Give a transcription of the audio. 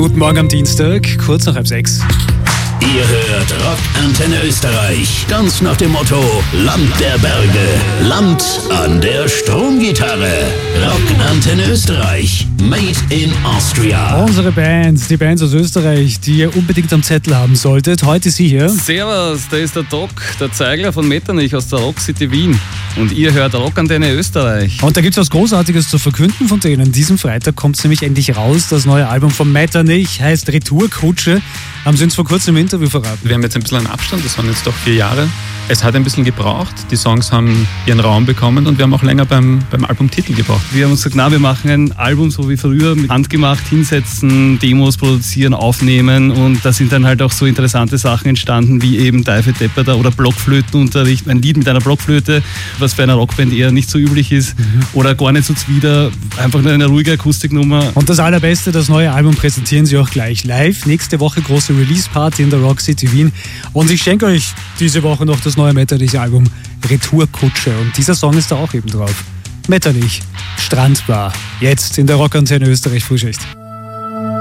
Guten Morgen am Dienstag, kurz nach 5:30. Ihr hört Rock Antenne Österreich. Ganz nach dem Motto: Land der Berge, Land an der Stromgitarre. Rock Antenne Österreich. Made in Austria. Unsere Bands, die Bands aus Österreich, die ihr unbedingt am Zettel haben solltet. Heute Sie hier. Servus, da ist der Doc, der Zeigler von Metternich aus der Rock City Wien. Und ihr hört Rock Antenne Österreich. Und da gibt es was Großartiges zu verkünden von denen. Diesen Freitag kommt es nämlich endlich raus. Das neue Album von Metternich heißt Retourkutsche. Haben Sie uns vor kurzem im Interview verraten. Wir haben jetzt ein bisschen einen Abstand, das waren jetzt doch 4 Jahre. Es hat ein bisschen gebraucht, die Songs haben ihren Raum bekommen und wir haben auch länger beim Albumtitel gebraucht. Wir haben uns gesagt, wir machen ein Album so wie früher, mit handgemacht, hinsetzen, Demos produzieren, aufnehmen, und da sind dann halt auch so interessante Sachen entstanden, wie eben Deife Depperter oder Blockflötenunterricht, ein Lied mit einer Blockflöte, was bei einer Rockband eher nicht so üblich ist, oder gar nicht so zwider, einfach nur eine ruhige Akustiknummer. Und das Allerbeste, das neue Album präsentieren Sie auch gleich live. Nächste Woche große Release-Party in der Rock City Wien. Und ich schenke euch diese Woche noch das neue Metternich-Album Retourkutsche. Und dieser Song ist da auch eben drauf. Metternich, Strandbar. Jetzt in der Rock Antenne Österreich Frühschicht.